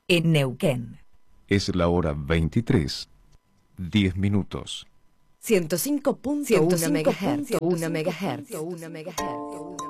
en Neuquén. Es la hora 23, 10 minutos. 105.1 MHz.